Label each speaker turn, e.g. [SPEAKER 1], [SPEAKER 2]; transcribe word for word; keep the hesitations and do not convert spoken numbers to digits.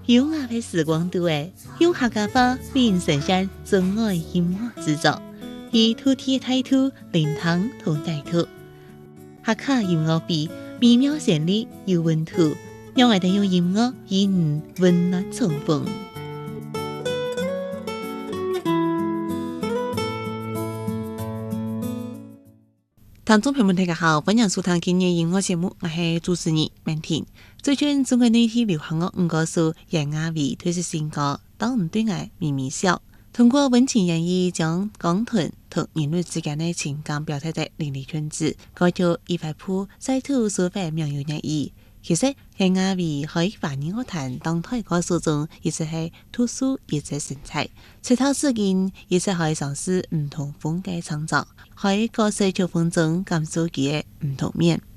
[SPEAKER 1] 优雅的时光度诶，用客家话为人呈现真爱音乐制作，以土地态度灵堂同带土，客家音乐比美妙旋律有温度，让我哋用音乐与你温暖重逢。听众朋友们，大家好，欢迎收听今日音乐节目，我是主持人曼婷。最近中国内地流行乐五歌手杨雅维推出新歌《当唔对爱咪咪笑》，通过温情演绎将港团同人类之間的情感表達得淋漓盡致，歌曲一發鋪再吐所發妙有熱意。其實楊雅維喺華語樂壇當代歌手中，一直係突出一隻神采，出道至今一直可以嘗試唔同風格創作，喺歌聲曲風中感受佢嘅唔同面。